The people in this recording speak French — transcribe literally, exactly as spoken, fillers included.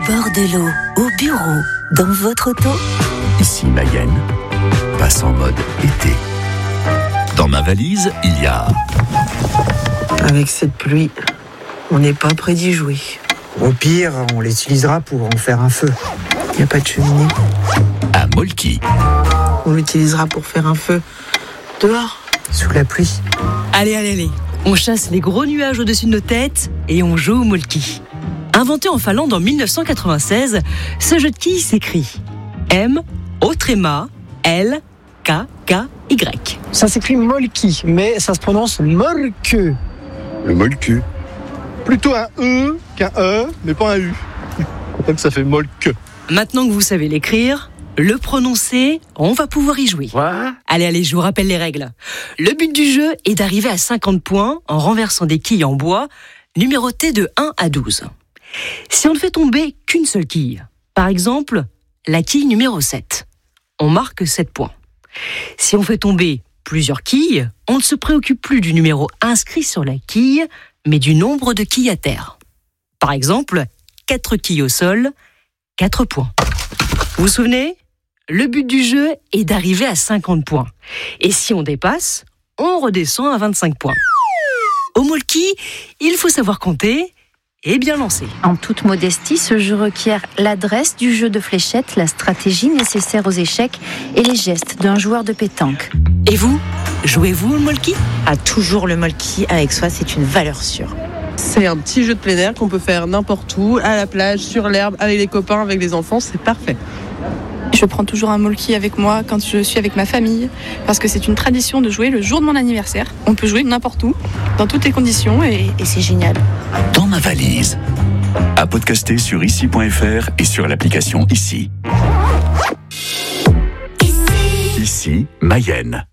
bord de l'eau, au bureau, dans votre auto. Ici Mayenne, passe en mode été. Dans ma valise, il y a... Avec cette pluie, on n'est pas près d'y jouer. Au pire, on l'utilisera pour en faire un feu. Il n'y a pas de cheminée. Un molki. On l'utilisera pour faire un feu dehors, sous la pluie. Allez, allez, allez. On chasse les gros nuages au-dessus de nos têtes et on joue au molki. Inventé en Finlande en dix-neuf cent quatre-vingt-seize, ce jeu de quilles s'écrit M, O tréma, L, K, K, Y. Ça s'écrit molki, mais ça se prononce molke. Le molku. Plutôt un E qu'un E, mais pas un U. Comme ça fait molke. Maintenant que vous savez l'écrire, le prononcer, on va pouvoir y jouer. Quoi ? Allez, allez, je vous rappelle les règles. Le but du jeu est d'arriver à cinquante points en renversant des quilles en bois, numérotées de un à douze. Si on ne fait tomber qu'une seule quille, par exemple, la quille numéro sept, on marque sept points. Si on fait tomber plusieurs quilles, on ne se préoccupe plus du numéro inscrit sur la quille, mais du nombre de quilles à terre. Par exemple, quatre quilles au sol, quatre points. Vous vous souvenez ? Le but du jeu est d'arriver à cinquante points. Et si on dépasse, on redescend à vingt-cinq points. Au molki, il faut savoir compter et bien lancer. En toute modestie, ce jeu requiert l'adresse du jeu de fléchettes, la stratégie nécessaire aux échecs et les gestes d'un joueur de pétanque. Et vous, jouez-vous au molki ? A toujours le molki avec soi, c'est une valeur sûre. C'est un petit jeu de plein air qu'on peut faire n'importe où, à la plage, sur l'herbe, avec les copains, avec les enfants, c'est parfait. Je prends toujours un molki avec moi quand je suis avec ma famille, parce que c'est une tradition de jouer le jour de mon anniversaire. On peut jouer n'importe où, dans toutes les conditions, et, et c'est génial. Dans ma valise. À podcaster sur ici point f r et sur l'application Ici. Ici, Mayenne.